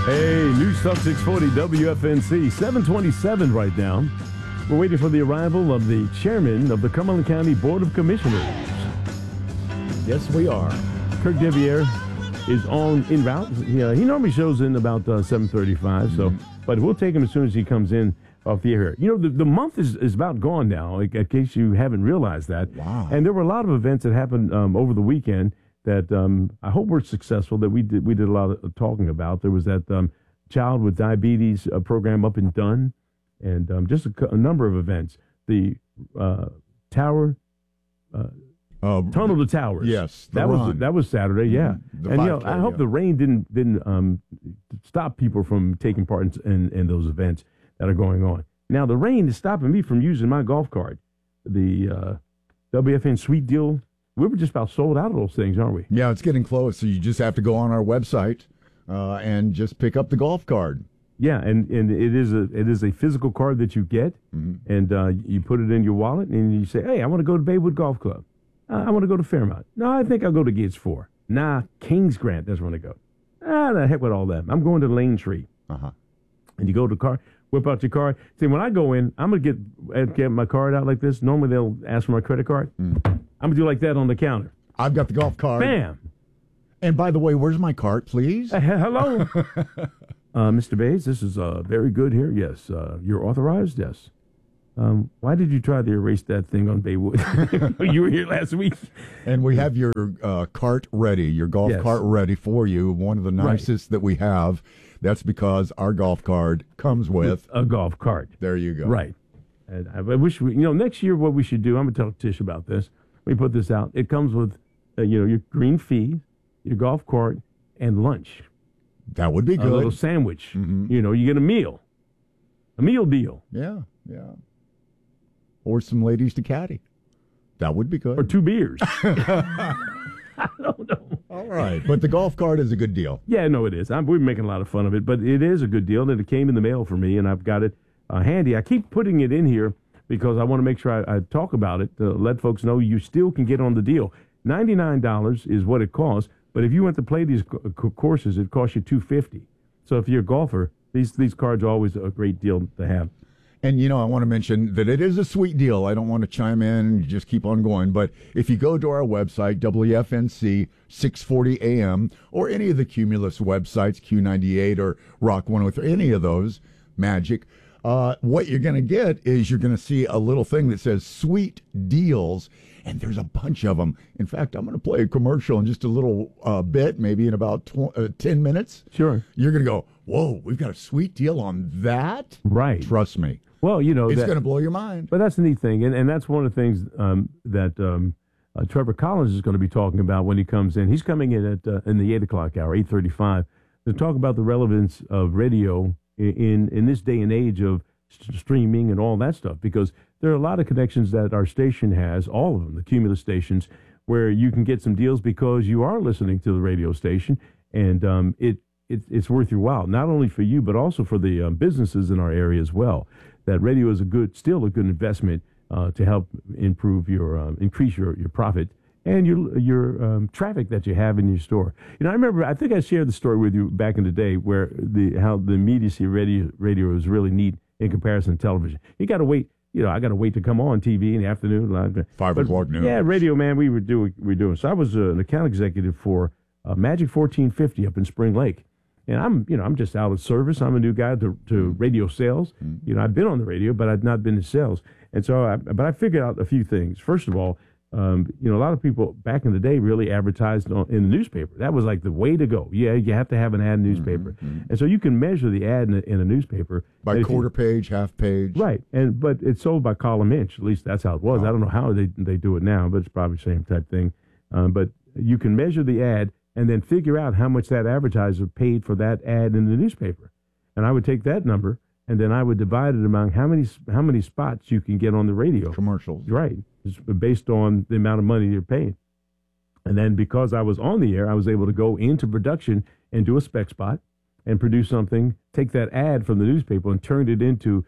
Hey, New Stuff 640 WFNC, 727 right now. We're waiting for the arrival of the chairman of the Cumberland County Board of Commissioners. Yes, we are. Kirk Deviere is en route. He normally shows in about 7:35, but we'll take him as soon as he comes in off the air. You know, the month is about gone now, in case you haven't realized that. Wow. And there were a lot of events that happened over the weekend that I hope were successful, that we did a lot of talking about. There was that child with diabetes program up in Dunn, and just a number of events. The Tunnel to Towers. Yes, that was Saturday. Yeah, and I hope the rain didn't stop people from taking part in those events that are going on. Now the rain is stopping me from using my golf cart. The WFN Sweet Deal. We were just about sold out of those things, aren't we? Yeah, it's getting close. So you just have to go on our website and just pick up the golf card. Yeah, and it is a physical card that you get, and you put it in your wallet, and you say, hey, I want to go to Baywood Golf Club. I want to go to Fairmount. No, I think I'll go to Gates 4. Nah, Kings Grant, that's where I go. The heck with all that. I'm going to Lane Tree. Uh-huh. And you go to the car, whip out your card. See, when I go in, I'm going to get my card out like this. Normally, they'll ask for my credit card. I'm going to do like that on the counter. I've got the golf card. Bam! And by the way, where's my cart, please? Hello. Mr. Bays, this is very good here. Yes. You're authorized? Yes. Why did you try to erase that thing on Baywood? You were here last week. And we have your cart ready, your golf cart ready for you. One of the nicest that we have. That's because our golf card comes with a golf cart. There you go. Right. And I wish next year what we should do, I'm going to tell Tish about this. Let me put this out. It comes with, your green fee, your golf cart, and lunch. That would be good. A little sandwich. You get a meal. A meal deal. Yeah. Or some ladies to caddy. That would be good. Or 2 beers. I don't know. All right. But the golf cart is a good deal. Yeah, no, it is. We're making a lot of fun of it, but it is a good deal, and it came in the mail for me, and I've got it handy. I keep putting it in here because I want to make sure I talk about it to let folks know you still can get on the deal. $99 is what it costs, but if you want to play these courses, it costs you $250. So if you're a golfer, these cards are always a great deal to have. And, I want to mention that it is a sweet deal. I don't want to chime in and just keep on going. But if you go to our website, WFNC 640 AM, or any of the Cumulus websites, Q98 or Rock 103, any of those, Magic, what you're going to get is you're going to see a little thing that says Sweet Deals, and there's a bunch of them. In fact, I'm going to play a commercial in just a little bit, maybe in about 10 minutes. Sure. You're going to go, whoa, we've got a sweet deal on that? Right. Trust me. Well, it's going to blow your mind. But that's the neat thing, and that's one of the things that Trevor Collins is going to be talking about when he comes in. He's coming in at in the 8 o'clock hour, 8:35, to talk about the relevance of radio in this day and age of streaming and all that stuff, because there are a lot of connections that our station has, all of them, the Cumulus stations, where you can get some deals because you are listening to the radio station, and it's worth your while, not only for you, but also for the businesses in our area as well. That radio is still a good investment to help improve increase your profit and your traffic that you have in your store. I remember, I think I shared the story with you back in the day where how the immediacy radio is really neat in comparison to television. You got to wait. I got to wait to come on TV in the afternoon. 5 o'clock noon. Yeah, radio, man, we were doing. So I was an account executive for Magic 1450 up in Spring Lake. And I'm just out of service. I'm a new guy to radio sales. I've been on the radio, but I've not been in sales. And so, I figured out a few things. First of all, a lot of people back in the day really advertised in the newspaper. That was like the way to go. Yeah, you have to have an ad in the newspaper. And so you can measure the ad in a newspaper. By quarter page, half page. Right. But it's sold by column inch. At least that's how it was. I don't know how they do it now, but it's probably the same type thing. But you can measure the ad and then figure out how much that advertiser paid for that ad in the newspaper. And I would take that number, and then I would divide it among how many spots you can get on the radio. Commercials. Right. It's based on the amount of money you're paying. And then because I was on the air, I was able to go into production and do a spec spot and produce something, take that ad from the newspaper and turn it into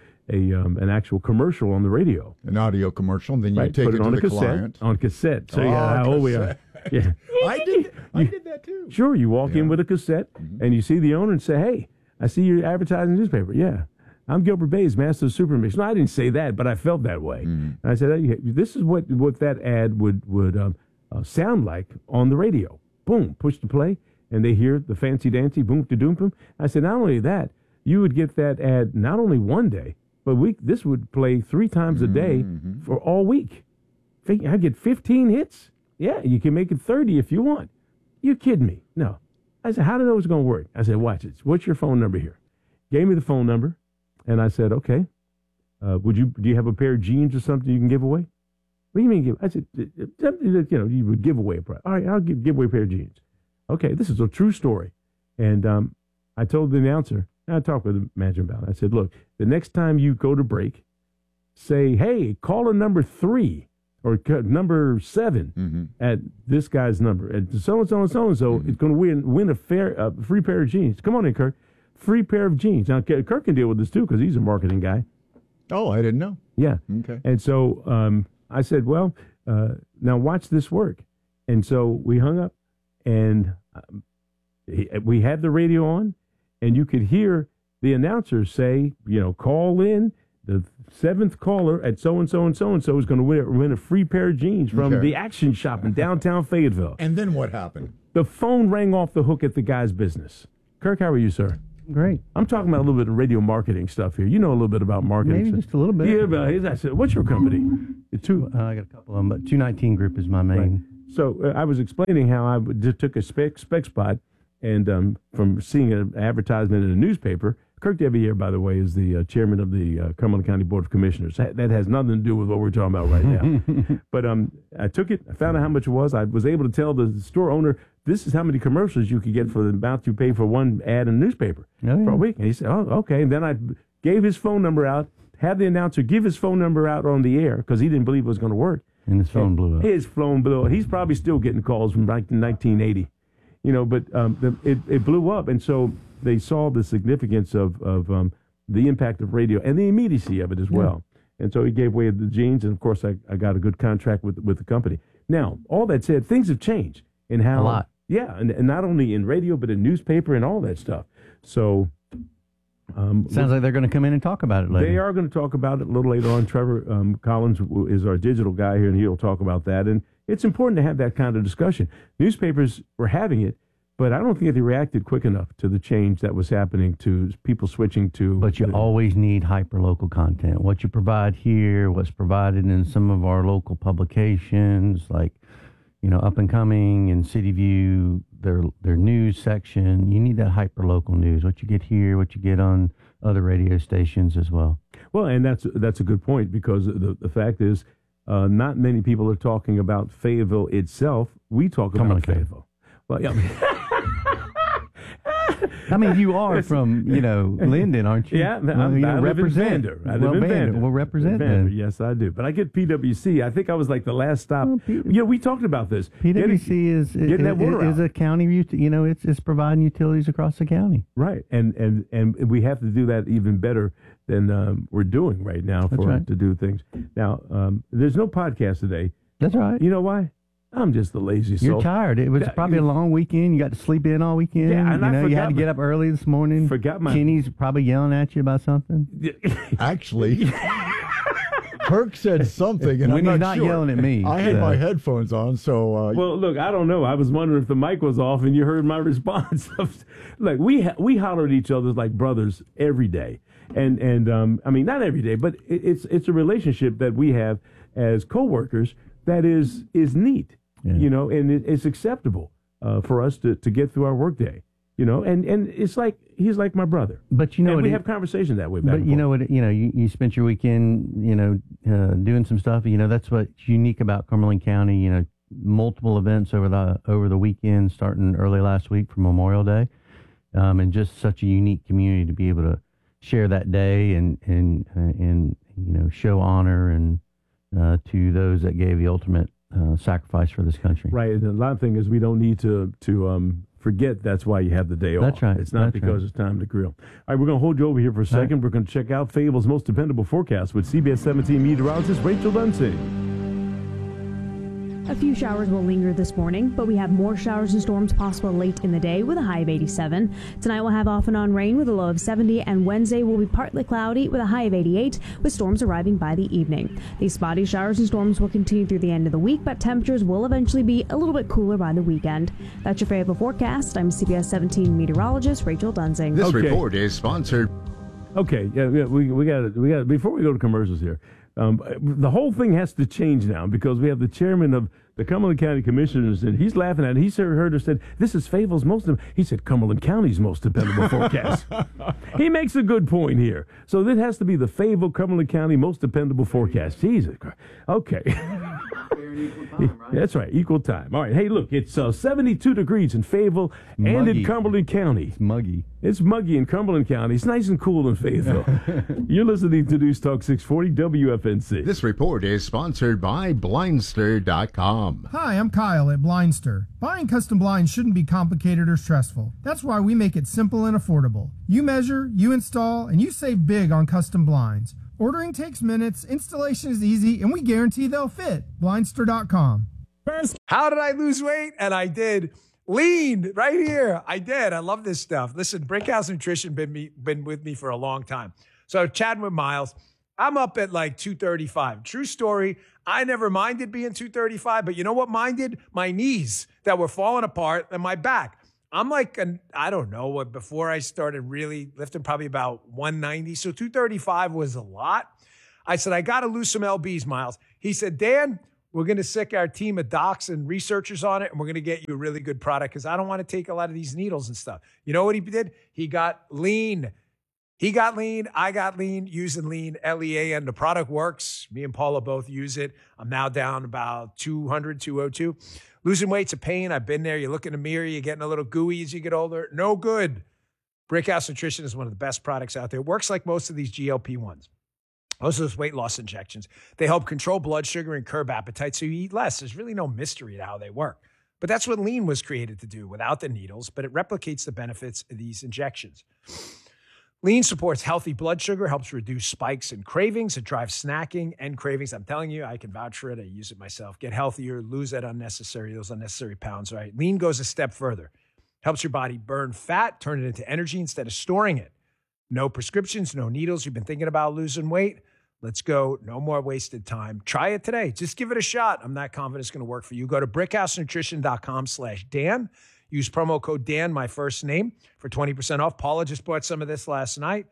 an actual commercial on the radio. An audio commercial, and then you take put it on to a the cassette, client. On cassette. So how old we are. Yeah. I did that too. Sure, you walk in with a cassette and you see the owner and say, hey, I see you're advertising the newspaper. Yeah. I'm Gilbert Bays, Master of Super Mix. No, I didn't say that, but I felt that way. And I said, hey, this is what that ad would sound like on the radio. Boom, push the play, and they hear the fancy dancy, boom, to doom, boom. I said, not only that, you would get that ad not only one day, but this would play 3 times a day for all week. I get 15 hits. Yeah, you can make it 30 if you want. You kidding me? No. I said, how do I know it's going to work? I said, watch it. What's your phone number here? Gave me the phone number. And I said, okay, do you have a pair of jeans or something you can give away? What do you mean give? I said, you would give away a prize. All right, I'll give away a pair of jeans. Okay, this is a true story. And I told the announcer, and I talked with the manager about it. I said, look, the next time you go to break, say, hey, caller number 3 or number 7 at this guy's number. At so-and-so and so-and-so is going to win a free pair of jeans. Come on in, Kirk. Free pair of jeans. Now, Kirk can deal with this, too, because he's a marketing guy. Oh, I didn't know. Yeah. Okay. And so I said, well, now watch this work. And so we hung up, and we had the radio on, and you could hear the announcer say, call in. The 7th caller at so-and-so and so-and-so is going to win a free pair of jeans from the Action Shop in downtown Fayetteville. And then what happened? The phone rang off the hook at the guy's business. Kirk, how are you, sir? Great. I'm talking about a little bit of radio marketing stuff here. You know a little bit about marketing. Maybe just a little bit. Yeah, but I said, what's your company? I got a couple of them, but 219 Group is my main. Right. So I was explaining how I just took a spec spot, and from seeing an advertisement in a newspaper. Kirk Deviere, by the way, is the chairman of the Cumberland County Board of Commissioners. That has nothing to do with what we're talking about right now. But I took it. I found out how much it was. I was able to tell the store owner, this is how many commercials you could get for the amount you pay for one ad in a newspaper for a week. And he said, oh, okay. And then I gave his phone number out, had the announcer give his phone number out on the air because he didn't believe it was going to work. And his phone blew up. His phone blew up. He's probably still getting calls from 1980. But it blew up. And so they saw the significance of the impact of radio and the immediacy of it as well. And so he gave away the jeans, and of course I got a good contract with the company. Now, all that said, things have changed in how a lot. Yeah, and not only in radio but in newspaper and all that stuff. So sounds like they're going to come in and talk about it later. They are going to talk about it a little later on. Trevor Collins is our digital guy here, and he'll talk about that. And it's important to have that kind of discussion. Newspapers were having it, but I don't think they reacted quick enough to the change that was happening to people switching to. But you always need hyper-local content. What you provide here, what's provided in some of our local publications, like, Up and Coming and City View, their news section. You need that hyper-local news. What you get here, what you get on other radio stations as well. Well, and that's a good point, because the fact is, not many people are talking about Fayetteville itself. We talk about Fayetteville. Well, yeah. I mean, you are from, Linden, aren't you? Yeah, I live in Vander. I live in Vander. We'll represent Vander. Yes, I do. But I get PWC. I think I was like the last stop. We talked about this. PWC is a county, it's providing utilities across the county. Right. And we have to do that even better than we're doing right now to do things. Now, there's no podcast today. That's right. You know why? I'm just the lazy soul. You're tired. It was probably a long weekend. You got to sleep in all weekend. Yeah, and you had to get up early this morning. Kenny's probably yelling at you about something. Actually, Kirk said something, and when I'm he's not sure. Yelling at me. I had my headphones on, so. Well, look, I don't know. I was wondering if the mic was off, and you heard my response. Look, we holler at each other like brothers every day, and I mean, not every day, but it's a relationship that we have as coworkers that is neat. Yeah. And it's acceptable for us to get through our workday, and it's like he's like my brother. But we have conversations that way. But you spent your weekend, doing some stuff. That's what's unique about Cumberland County. Multiple events over the weekend, starting early last week for Memorial Day, and just such a unique community to be able to share that day and show honor and to those that gave the ultimate sacrifice for this country. Right. And a lot of things is we don't need to forget that's why you have the day off. That's right. It's not because it's time to grill. All right, we're going to hold you over here for a second. Right. We're going to check out Fayetteville's most dependable forecast with CBS 17 meteorologist Rachel Dunsey. A few showers will linger this morning, but we have more showers and storms possible late in the day with a high of 87. Tonight we'll have off and on rain with a low of 70, and Wednesday will be partly cloudy with a high of 88, with storms arriving by the evening. These spotty showers and storms will continue through the end of the week, but temperatures will eventually be a little bit cooler by the weekend. That's your Fayetteville forecast. I'm CBS 17 meteorologist Rachel Dunsing. This report is sponsored. Okay, we got it. Before we go to commercials here, the whole thing has to change now because we have the chairman of the Cumberland County Commissioners, and he's laughing at it. He heard her said, "This is Fayetteville's he said, Cumberland County's most dependable forecast." He makes a good point here. So this has to be the Fayetteville, Cumberland County most dependable forecast. Jesus Christ. Okay. Fair and equal time, right? That's right, equal time. All right, hey, look, it's 72 degrees in Fayetteville and in Cumberland County. It's muggy. It's muggy in Cumberland County. It's nice and cool in Fayetteville. You're listening to News Talk 640 WFNC. This report is sponsored by Blindster.com. Hi, I'm Kyle at Blindster. Buying custom blinds shouldn't be complicated or stressful. That's why we make it simple and affordable. You measure, you install, and you save big on custom blinds. Ordering takes minutes, installation is easy, and we guarantee they'll fit. Blindster.com. How did I lose weight? And I did. Lean right here. I did. I love this stuff. Listen, Brickhouse Nutrition been with me for a long time. So chatting with Miles, I'm up at like 235. True story. I never minded being 235, but you know what minded? My knees that were falling apart and my back. I'm like, I don't know what, before I started really lifting, probably about 190. So 235 was a lot. I said, I got to lose some LBs, Miles. He said, Dan, we're going to sick our team of docs and researchers on it, and we're going to get you a really good product because I don't want to take a lot of these needles and stuff. You know what he did? He got lean. He got lean. I got lean using lean, Lean. The product works. Me and Paula both use it. I'm now down about 200, 202. Losing weight's a pain. I've been there. You look in the mirror, you're getting a little gooey as you get older. No good. Brickhouse Nutrition is one of the best products out there. It works like most of these GLP-1s. Most of those weight loss injections. They help control blood sugar and curb appetite so you eat less. There's really no mystery to how they work. But that's what lean was created to do without the needles, but it replicates the benefits of these injections. Lean supports healthy blood sugar, helps reduce spikes and cravings. It drives snacking and cravings. I'm telling you, I can vouch for it. I use it myself. Get healthier, lose those unnecessary pounds, right? Lean goes a step further. Helps your body burn fat, turn it into energy instead of storing it. No prescriptions, no needles. You've been thinking about losing weight? Let's go. No more wasted time. Try it today. Just give it a shot. I'm not confident it's going to work for you. Go to brickhousenutrition.com/Dan. Use promo code Dan, my first name, for 20% off. Paula just bought some of this last night.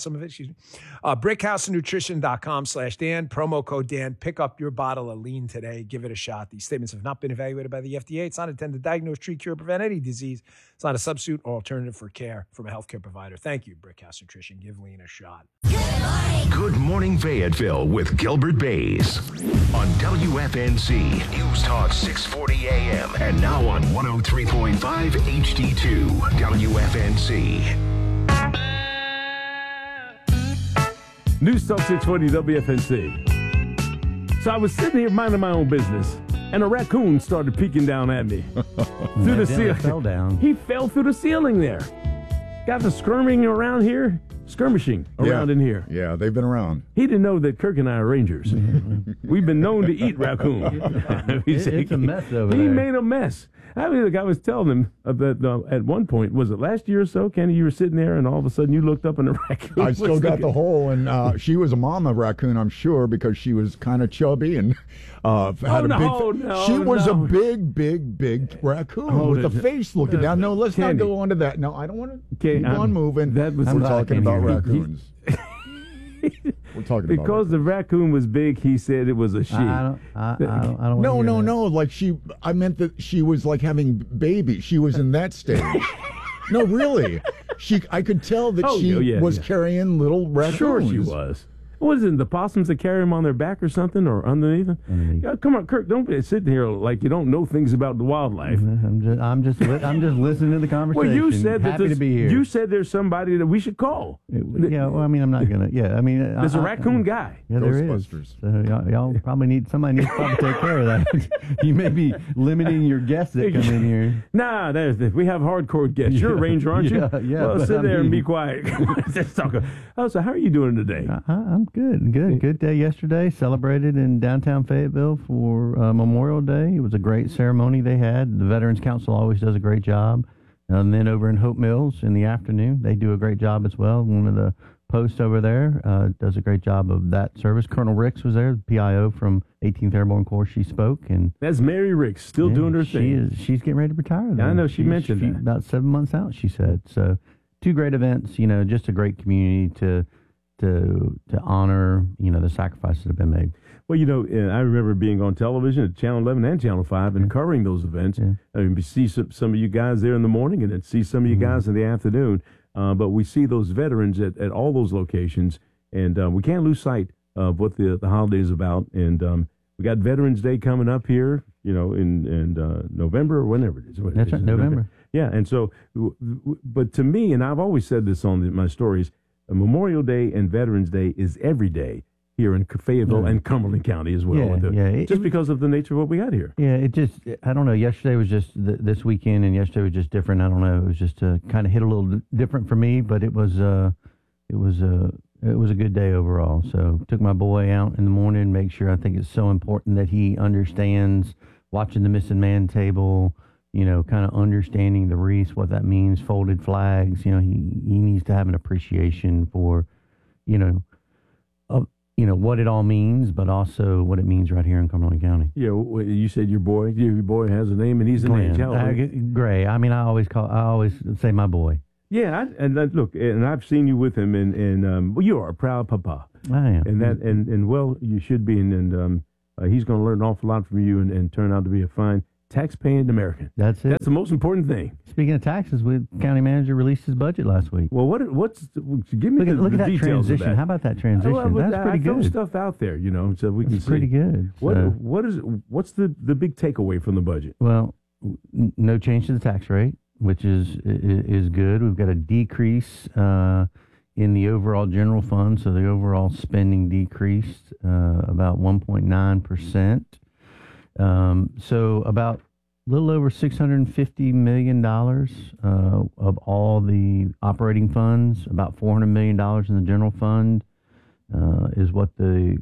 Brickhousenutrition.com/Dan. Promo code Dan. Pick up your bottle of lean today. Give it a shot. These statements have not been evaluated by the FDA. It's not intended to diagnose, treat, cure, or prevent any disease. It's not a substitute or alternative for care from a healthcare provider. Thank you, Brickhouse Nutrition. Give lean a shot. Good morning, Fayetteville, with Gilbert Bays on WFNC News Talk 640 AM and now on 103.5 HD2 WFNC. News Talk 640 WFNC. So I was sitting here minding my own business, and a raccoon started peeking down at me through the ceiling. Fell down. He fell through the ceiling there. Got the skirmishing around in here. Yeah, they've been around. He didn't know that Kirk and I are rangers. We've been known to eat raccoon. It's a mess over He there. made a mess. I mean, like I was telling him that at one point, was it last year or so, Kenny, you were sitting there and all of a sudden you looked up and the raccoon I was still got looking. the hole, and she was a mama raccoon, I'm sure, because she was kind of chubby and had she was a big raccoon with a face looking down. No, let's not go on to that. No, I don't want to keep on moving. We're talking about raccoons. We're talking about because the raccoon was big. He said it was a she. I don't No. Like I meant that she was like having babies. She was in that stage. No, really. I could tell that she was carrying little raccoons. Sure, she was. What is it, the possums that carry them on their back or something, or underneath them? Yeah, come on, Kirk, don't be sitting here like you don't know things about the wildlife. I'm just listening to the conversation. Well, you said happy to be here. You said there's somebody that we should call. Yeah, well, I mean, I'm not gonna. Yeah, I mean, there's a raccoon guy. Yeah, there Ghostbusters. is. So y'all probably somebody needs to probably take care of that. You may be limiting your guests that come in here. Nah, we have hardcore guests. You're a ranger, aren't you? Yeah. Well, sit there and be quiet. Let's talk. So how are you doing today? I'm Good day yesterday. Celebrated in downtown Fayetteville for Memorial Day. It was a great ceremony they had. The Veterans Council always does a great job. And then over in Hope Mills in the afternoon, they do a great job as well. One of the posts over there does a great job of that service. Colonel Ricks was there, the PIO from 18th Airborne Corps. She spoke. And that's Mary Ricks, still doing her thing. She's getting ready to retire. Though. I know she mentioned that. About 7 months out, she said. So 2 great events, just a great community to honor, the sacrifices that have been made. Well, I remember being on television at Channel 11 and Channel 5 and covering those events. Yeah. I mean, we see some of you guys there in the morning and then see some of you guys in the afternoon. But we see those veterans at all those locations, and we can't lose sight of what the holiday is about. And we got Veterans Day coming up here, in November or whenever it is. That's right, November. Yeah, and so, but to me, and I've always said this on my stories, Memorial Day and Veterans Day is every day here in Fayetteville and Cumberland County as well. Just because of the nature of what we got here. Yeah, I don't know. Yesterday was just this weekend, and yesterday was just different. I don't know. It was just kind of hit a little different for me, but it was a good day overall. So took my boy out in the morning, make sure. I think it's so important that he understands watching the Missing Man table. Kind of understanding the wreaths, what that means, folded flags. He needs to have an appreciation for, what it all means, but also what it means right here in Cumberland County. Yeah, you said your boy has a name, and he's an angel. Gray. I mean, I always say my boy. Yeah, look, and I've seen you with him, and you are a proud papa. I am, and well, you should be, and he's going to learn an awful lot from you, and turn out to be a fine tax-paying American. That's it. That's the most important thing. Speaking of taxes, county manager released his budget last week. Well, give me look at that details transition. Of that. How about that transition? That's pretty good. I throw stuff out there, so we can see. Pretty good. What's the big takeaway from the budget? Well, no change to the tax rate, which is good. We've got a decrease in the overall general fund, so the overall spending decreased about 1.9%. So about a little over $650 million of all the operating funds, about $400 million in the general fund is what the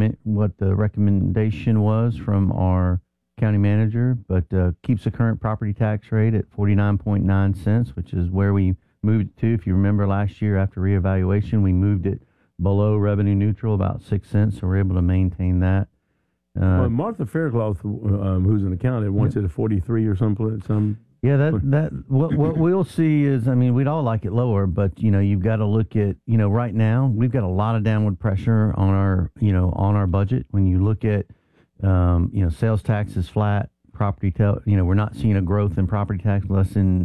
recommendation was from our county manager, but keeps the current property tax rate at 49.9 cents, which is where we moved to. If you remember last year after reevaluation, we moved it below revenue neutral, about 6 cents, so we're able to maintain that. Well, Martha Faircloth, who's an accountant, wants it at 43 or some. Yeah, what we'll see is, I mean, we'd all like it lower, but you've got to look at, right now we've got a lot of downward pressure on our budget. When you look at, sales tax is flat, we're not seeing a growth in property tax less than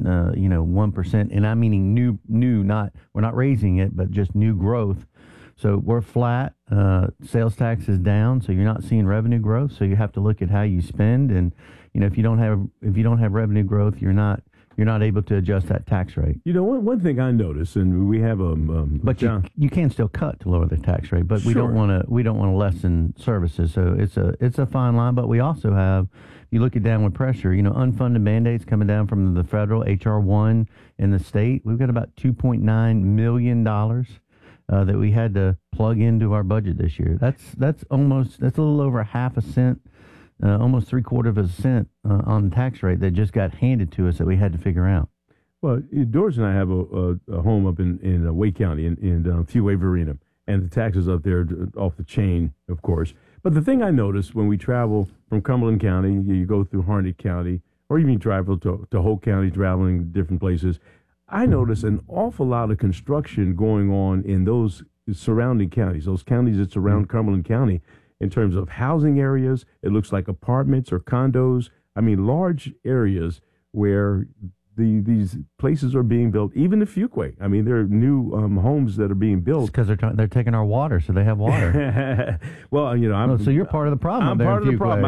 1%, and I'm meaning new, we're not raising it, but just new growth. So we're flat. Sales tax is down, so you're not seeing revenue growth. So you have to look at how you spend, and if you don't have revenue growth, you're not able to adjust that tax rate. One thing I noticed, and we have but you can still cut to lower the tax rate, but we don't want to lessen services. So it's a fine line. But we also have, you look at downward pressure. Unfunded mandates coming down from the federal HR1 in the state. We've got about $2.9 million. That we had to plug into our budget this year. That's a little over half a cent, almost 3/4 cent on the tax rate that just got handed to us that we had to figure out. Well, Doris and I have a home up in Wake County in Fuway Verena, and the taxes up there off the chain, of course. But the thing I noticed when we travel from Cumberland County, you go through Harnett County, or even travel to Hope County, traveling different places. I notice an awful lot of construction going on in those surrounding counties, those counties that surround Cumberland County, in terms of housing areas. It looks like apartments or condos. I mean, large areas where these places are being built, even in Fuquay. I mean, there are new homes that are being built. Because they're taking our water, so they have water. Well, so you're part of the problem. I'm part of the problem.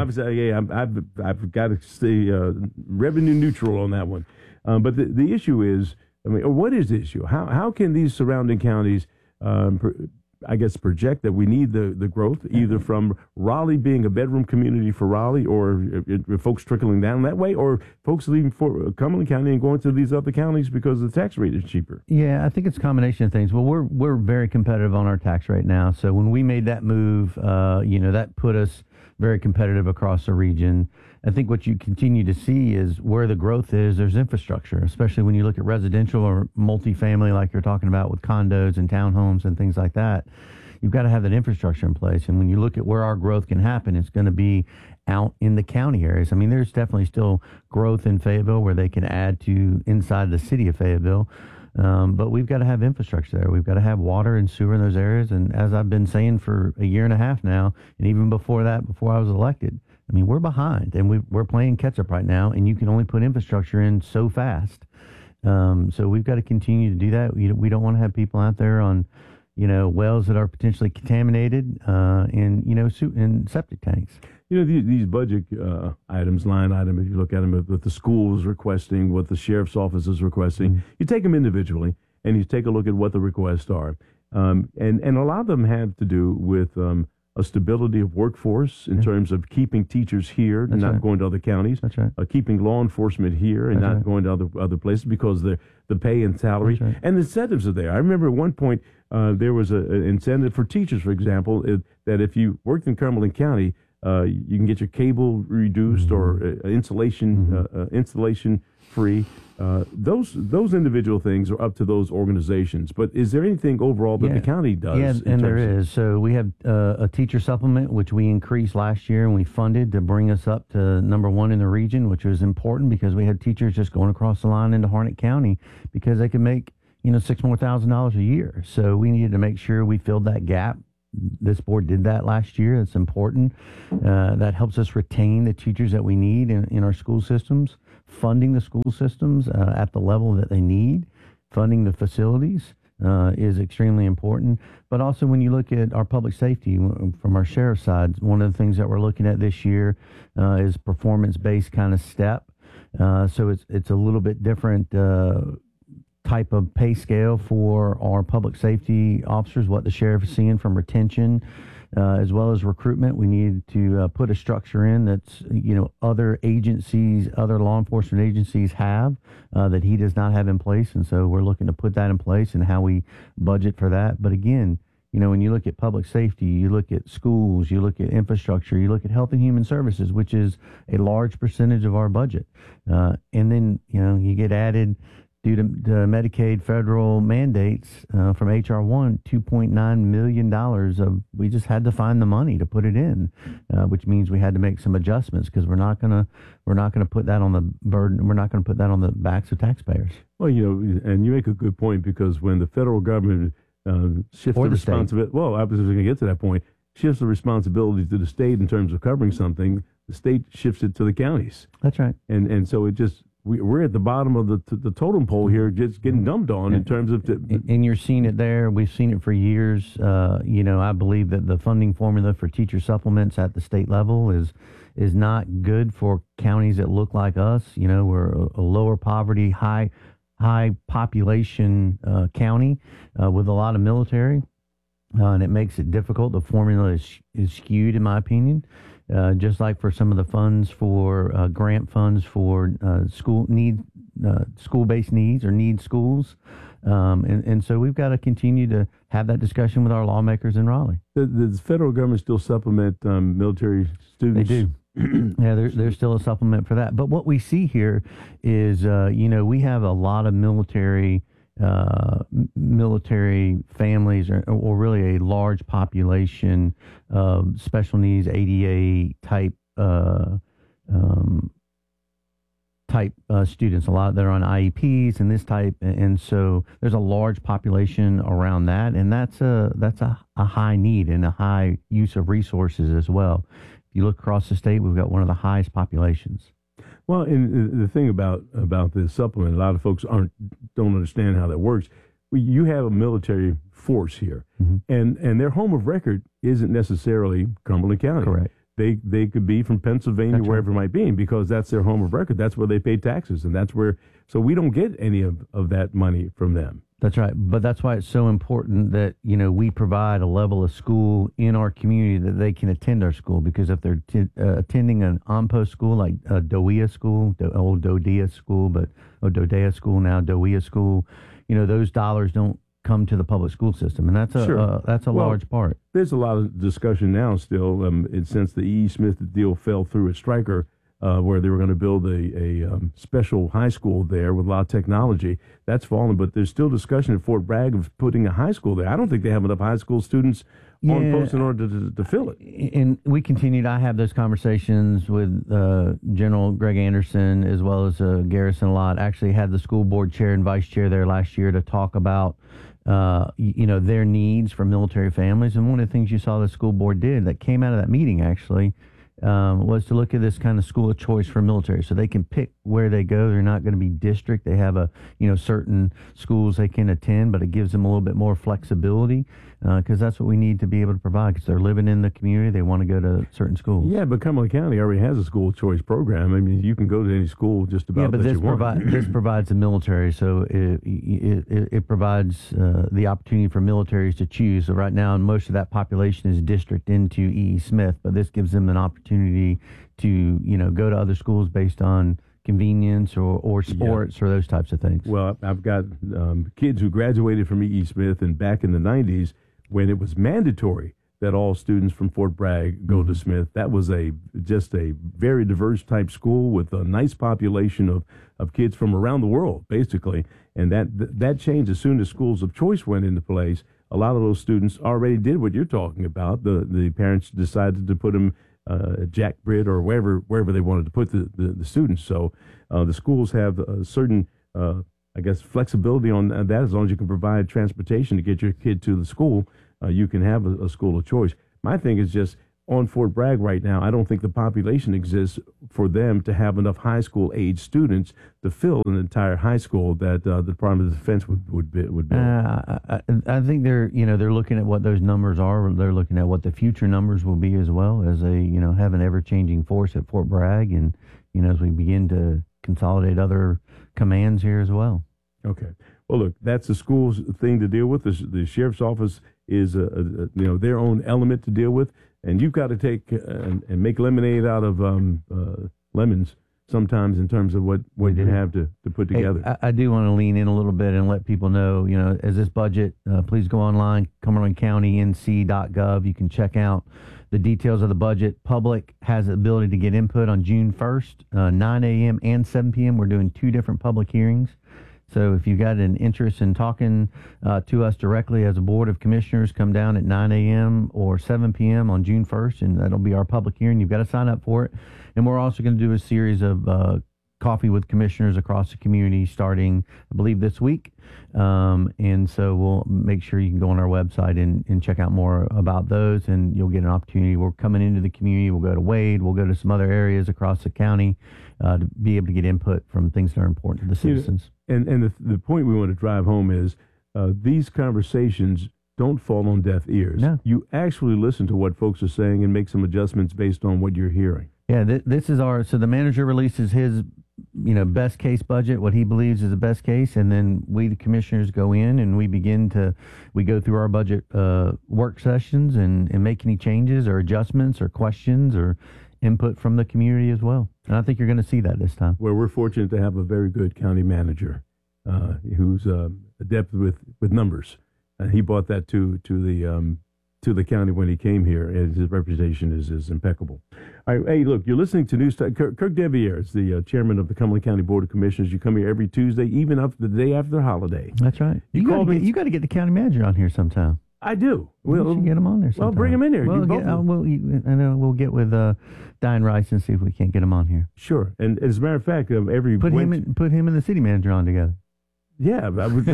I've got to stay revenue neutral on that one. But the issue is, what is the issue? How can these surrounding counties I guess, project that we need the growth, either from Raleigh being a bedroom community for Raleigh, or if folks trickling down that way, or folks leaving for Cumberland County and going to these other counties because the tax rate is cheaper? Yeah, I think it's a combination of things. Well, we're very competitive on our tax rate now. So when we made that move, that put us very competitive across the region. I think what you continue to see is where the growth is, there's infrastructure, especially when you look at residential or multifamily, like you're talking about with condos and townhomes and things like that. You've got to have that infrastructure in place. And when you look at where our growth can happen, it's going to be out in the county areas. I mean, there's definitely still growth in Fayetteville where they can add to inside the city of Fayetteville. But we've got to have infrastructure there. We've got to have water and sewer in those areas. And as I've been saying for a year and a half now, and even before that, before I was elected, I mean, we're behind, and we're playing catch up right now, and you can only put infrastructure in so fast. So we've got to continue to do that. We don't want to have people out there on, wells that are potentially contaminated, and septic tanks. These budget items, line item, if you look at them, what the school is requesting, what the sheriff's office is requesting, you take them individually and you take a look at what the requests are. And a lot of them have to do with a stability of workforce in terms of keeping teachers here and not going to other counties. That's right. Keeping law enforcement here and not going to other places because the pay and salary and the incentives are there. I remember at one point there was an incentive for teachers, for example, that if you worked in Cumberland County, you can get your cable reduced or installation free. Those individual things are up to those organizations. But is there anything overall that the county does? Yeah, and there is. So we have a teacher supplement, which we increased last year, and we funded to bring us up to number one in the region, which was important because we had teachers just going across the line into Harnett County because they could make $6,000 more a year. So we needed to make sure we filled that gap. This board did that last year. It's important. That helps us retain the teachers that we need in our school systems, funding the school systems at the level that they need, funding the facilities is extremely important. But also when you look at our public safety from our sheriff's side, one of the things that we're looking at this year is performance-based kind of step. So it's a little bit different type of pay scale for our public safety officers, what the sheriff is seeing from retention as well as recruitment. We need to put a structure in that's, other agencies, other law enforcement agencies have that he does not have in place. And so we're looking to put that in place and how we budget for that. But again, when you look at public safety, you look at schools, you look at infrastructure, you look at health and human services, which is a large percentage of our budget. And then, you get added due to Medicaid federal mandates from H.R. 1, $2.9 million we just had to find the money to put it in, which means we had to make some adjustments because we're not going to put that on the burden. We're not going to put that on the backs of taxpayers. Well, and you make a good point because when the federal government shifts the responsibility, well, I was going to get to that point, shifts the responsibility to the state in terms of covering something, the state shifts it to the counties. That's right. And so it just, we're at the bottom of the totem pole here, just getting dumped on in terms of. And you're seeing it there. We've seen it for years. I believe that the funding formula for teacher supplements at the state level is not good for counties that look like us. We're a lower poverty, high population county with a lot of military, and it makes it difficult. The formula is skewed, in my opinion. Just like for some of the funds for grant funds for school-based needs or need schools. And so we've got to continue to have that discussion with our lawmakers in Raleigh. The federal government still supplement military students? They do. Yeah, there's still a supplement for that. But what we see here is, we have a lot of military families or really a large population of special needs ADA type students, a lot that are on IEPs and this type, and so there's a large population around that, and that's a high need and a high use of resources as well. If you look across the state, we've got one of the highest populations. Well, and the thing about this supplement, a lot of folks don't understand how that works. You have a military force here, and their home of record isn't necessarily Cumberland County. Correct. They could be from Pennsylvania, wherever it might be, because that's their home of record. That's where they pay taxes, and that's where. So we don't get any of that money from them. That's right. But that's why it's so important that, we provide a level of school in our community that they can attend our school. Because if they're attending an on-post school like Dodea School, old Dodea School, but Dodea School now, Dodea School, those dollars don't come to the public school system. And that's a large part. There's a lot of discussion now still, since the E.E. Smith deal fell through at Stryker, where they were going to build a special high school there with a lot of technology. That's fallen, but there's still discussion at Fort Bragg of putting a high school there. I don't think they have enough high school students on post in order to fill it. And we continued. I have those conversations with General Greg Anderson as well as Garrison a lot. Actually had the school board chair and vice chair there last year to talk about their needs for military families. And one of the things you saw the school board did that came out of that meeting actually was to look at this kind of school of choice for military, so they can pick where they go. They're not going to be district. They have certain schools they can attend, but it gives them a little bit more flexibility because that's what we need to be able to provide. Because they're living in the community, they want to go to certain schools. Yeah, but Cumberland County already has a school choice program. I mean, you can go to any school just about. Yeah, but this provides the military, so it provides the opportunity for militaries to choose. So right now, most of that population is district into E.E. Smith, but this gives them an opportunity to go to other schools based on convenience or sports or those types of things. Well, I've got kids who graduated from E.E. Smith, and back in the 90s when it was mandatory that all students from Fort Bragg go to Smith. That was just a very diverse type school with a nice population of kids from around the world, basically. And that changed as soon as schools of choice went into place. A lot of those students already did what you're talking about. The parents decided to put them Jack Britt or wherever they wanted to put the students. So the schools have a certain, flexibility on that. As long as you can provide transportation to get your kid to the school, you can have a school of choice. My thing is just on Fort Bragg right now, I don't think the population exists for them to have enough high school age students to fill an entire high school that the Department of Defense would build. I think they're looking at what those numbers are. They're looking at what the future numbers will be as well, as they have an ever changing force at Fort Bragg, and as we begin to consolidate other commands here as well. Okay. Well, look, that's the school's thing to deal with. The sheriff's office is their own element to deal with. And you've got to take and make lemonade out of lemons sometimes in terms of what you have to put together. Hey, I do want to lean in a little bit and let people know, as this budget, please go online, CumberlandCountyNC.gov. You can check out the details of the budget. Public has the ability to get input on June 1st, 9 a.m. and 7 p.m. We're doing 2 different public hearings. So if you've got an interest in talking to us directly as a Board of Commissioners, come down at 9 a.m. or 7 p.m. on June 1st, and that'll be our public hearing. You've got to sign up for it. And we're also going to do a series of coffee with commissioners across the community starting, I believe, this week. And so we'll make sure you can go on our website and check out more about those, and you'll get an opportunity. We're coming into the community. We'll go to Wade. We'll go to some other areas across the county to be able to get input from things that are important to the citizens. And the point we want to drive home is these conversations don't fall on deaf ears. No. You actually listen to what folks are saying and make some adjustments based on what you're hearing. Yeah, this is so the manager releases his best case budget, what he believes is the best case, and then we, the commissioners, go in and we go through our budget work sessions and make any changes or adjustments or questions or input from the community as well. And I think you're going to see that this time. Well, we're fortunate to have a very good county manager who's adept with numbers. He brought that to the county when he came here, and his reputation is impeccable. All right, hey, look, you're listening to News Talk. Kirk Deviere is the chairman of the Cumberland County Board of Commissioners. You come here every Tuesday, even up the day after the holiday. That's right. You got to get the county manager on here sometime. I do. We should get him on there sometime. Well, bring him in here. We'll get with Diane Rice and see if we can't get him on here. Sure. And as a matter of fact, put him and the city manager on together. Yeah.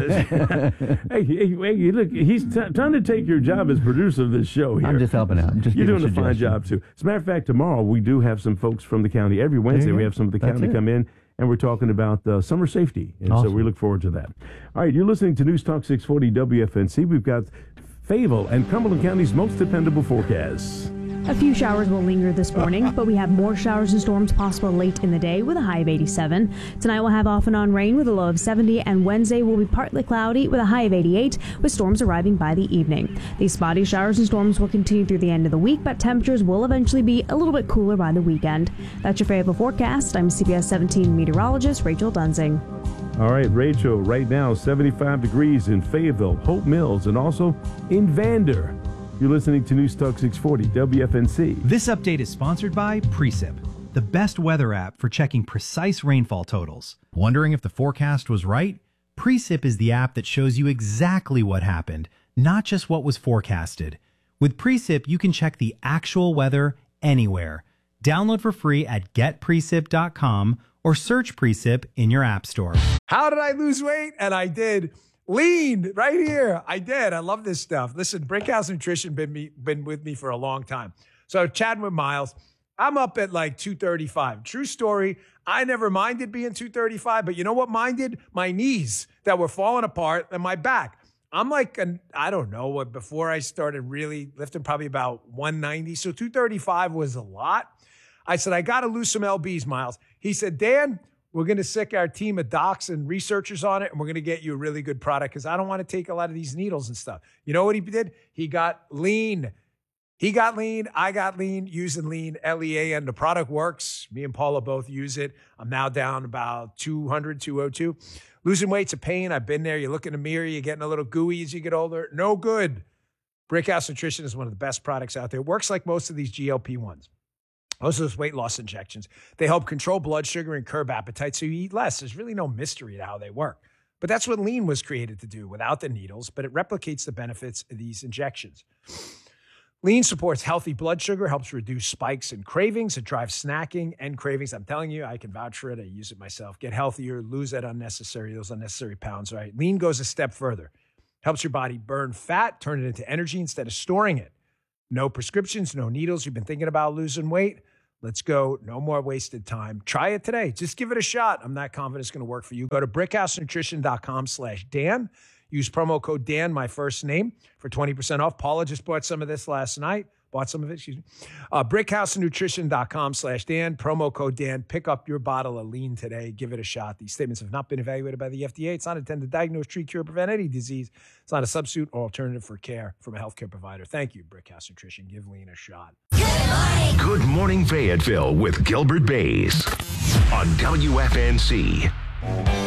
Hey, look, he's trying to take your job as producer of this show here. I'm just helping out. You're doing a fine job, too. As a matter of fact, tomorrow we do have some folks from the county. Every Wednesday we have some of the county come in, and we're talking about summer safety. And so we look forward to that. All right, you're listening to News Talk 640 WFNC. We've got Fayetteville and Cumberland County's most dependable forecasts. A few showers will linger this morning, but we have more showers and storms possible late in the day with a high of 87. Tonight we'll have off and on rain with a low of 70, and Wednesday will be partly cloudy with a high of 88, with storms arriving by the evening. These spotty showers and storms will continue through the end of the week, but temperatures will eventually be a little bit cooler by the weekend. That's your Fayetteville forecast. I'm CBS 17 meteorologist Rachel Dunsing. All right, Rachel, right now 75 degrees in Fayetteville, Hope Mills, and also in Vander. You're listening to News Talk 640 WFNC. This update is sponsored by Precip, the best weather app for checking precise rainfall totals. Wondering if the forecast was right? Precip is the app that shows you exactly what happened, not just what was forecasted. With Precip, you can check the actual weather anywhere. Download for free at getprecip.com or search Precip in your app store. How did I lose weight? And I did. Lean right here. I did. I love this stuff. Listen, Brickhouse Nutrition been with me for a long time. So chatting with Miles, I'm up at like 235. True story. I never minded being 235, but you know what minded? My knees that were falling apart and my back. I'm like, I don't know what, before I started really lifting, probably about 190. So 235 was a lot. I said, I got to lose some LBs, Miles. He said, Dan, we're going to sick our team of docs and researchers on it, and we're going to get you a really good product because I don't want to take a lot of these needles and stuff. You know what he did? He got lean. He got lean. I got lean using lean, LEAN. The product works. Me and Paula both use it. I'm now down about 200, 202. Losing weight's a pain. I've been there. You look in the mirror, you're getting a little gooey as you get older. No good. Brickhouse Nutrition is one of the best products out there. It works like most of these GLP-1s. Most of those weight loss injections, they help control blood sugar and curb appetite so you eat less. There's really no mystery to how they work. But that's what lean was created to do without the needles, but it replicates the benefits of these injections. Lean supports healthy blood sugar, helps reduce spikes and cravings. It drives snacking and cravings. I'm telling you, I can vouch for it. I use it myself. Get healthier, lose those unnecessary pounds, right? Lean goes a step further. Helps your body burn fat, turn it into energy instead of storing it. No prescriptions, no needles. You've been thinking about losing weight? Let's go. No more wasted time. Try it today. Just give it a shot. I'm not confident it's going to work for you. Go to brickhousenutrition.com/Dan. Use promo code Dan, my first name, for 20% off. Paula just bought some of this last night. Brickhousenutrition.com/Dan. Promo code Dan. Pick up your bottle of lean today. Give it a shot. These statements have not been evaluated by the FDA. It's not intended to diagnose, treat, cure, prevent any disease. It's not a substitute or alternative for care from a healthcare provider. Thank you, Brickhouse Nutrition. Give lean a shot. Good morning, Fayetteville with Gilbert Bays on WFNC.